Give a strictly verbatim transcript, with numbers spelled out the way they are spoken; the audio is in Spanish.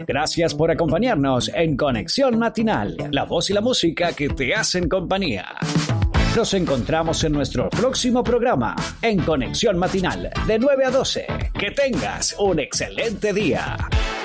Gracias por acompañarnos en Conexión Matinal, la voz y la música que te hacen compañía. Nos encontramos en nuestro próximo programa, en Conexión Matinal, de nueve a doce. Que tengas un excelente día.